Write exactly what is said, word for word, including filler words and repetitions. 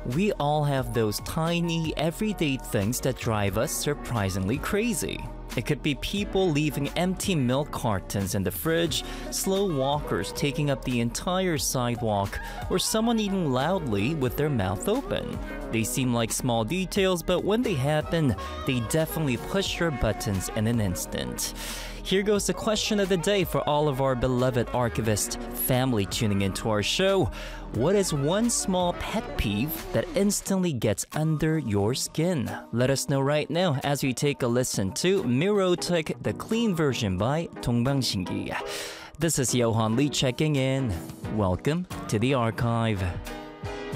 We all have those tiny, everyday things that drive us surprisingly crazy. It could be people leaving empty milk cartons in the fridge, slow walkers taking up the entire sidewalk, or someone eating loudly with their mouth open. They seem like small details, but when they happen, they definitely push your buttons in an instant. Here goes the question of the day for all of our beloved archivist family tuning into our show. What is one small pet peeve that instantly gets under your skin? Let us know right now as we take a listen to Mirotic, the clean version by 동방신기. This is Yohan Lee checking in. Welcome to the archive.